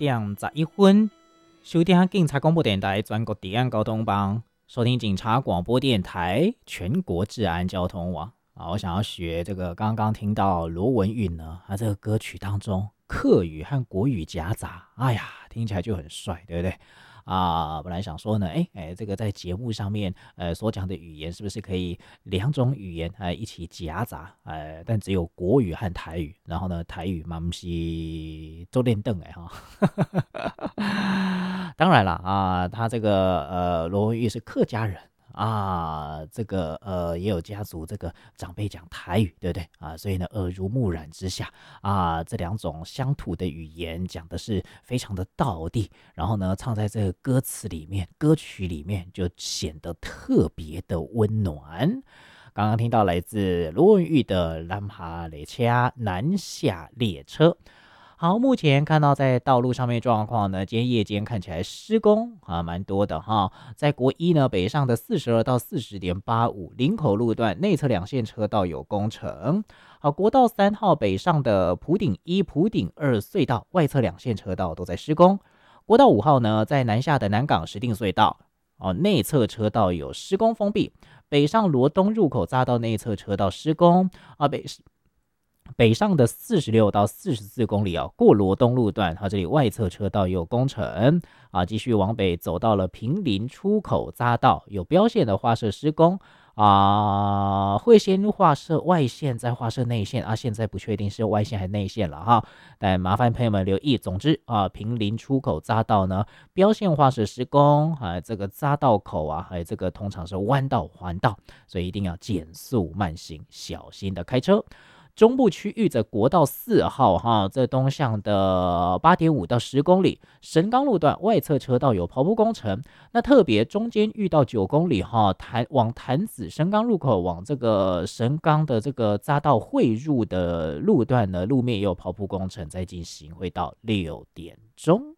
8:11，收听警察广播电台全国治安交通网，收听警察广播电台全国治安交通网啊！我想要学这个，刚刚听到罗文韵呢，他这个歌曲当中客语和国语夹杂，哎呀，听起来就很帅，对不对？啊，本来想说呢，这个在节目上面，所讲的语言是不是可以两种语言一起夹杂？但只有国语和台语，然后呢，台语嘛不是做练凳哈。当然了啊，他这个罗文玉是客家人。啊，这个也有家族这个长辈讲台语，对不对啊？所以呢，耳濡目染之下啊，这两种乡土的语言讲的是非常的道地，然后呢，唱在这个歌词里面、歌曲里面就显得特别的温暖。刚刚听到来自罗文玉的《南下列车》，南下列车。好，目前看到在道路上面状况呢，今天夜间看起来施工啊，蛮多的哈。在国一呢，北上的42到40.85林口路段内侧两线车道有工程。好，国道3号北上的埔顶1、埔顶2隧道外侧两线车道都在施工。国道5号呢，在南下的南港石碇隧道内侧车道有施工封闭，北上罗东入口匝道内侧车道施工啊，北上的46到44公里过罗东路段，这里外侧车道也有工程啊，继续往北走到了平林出口匝道，有标线的画设施工啊，会先画设外线，再画设内线啊，现在不确定是外线还是内线了哈，但麻烦朋友们留意。总之啊，平林出口匝道呢，标线画设施工啊，这个匝道口啊，还有这个通常是弯道环道，所以一定要减速慢行，小心的开车。中部区域的国道4号这东向的8.5到10公里，神冈路段外侧车道有刨铺工程，那特别中间遇到9公里往潭子神冈入口往这个神冈的这个匝道汇入的路段呢，路面也有刨铺工程在进行，会到6点钟。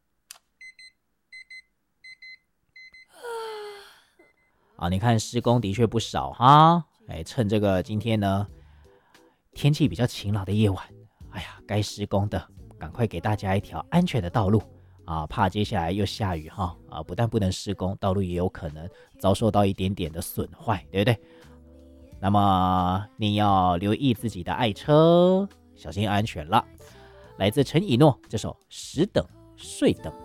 你看施工的确不少哈，趁这个今天呢天气比较晴朗的夜晚，该施工的赶快给大家一条安全的道路啊！怕接下来又下雨不但不能施工，道路也有可能遭受到一点点的损坏，对不对？那么你要留意自己的爱车，小心安全了。来自陈以诺这首《十等睡等》。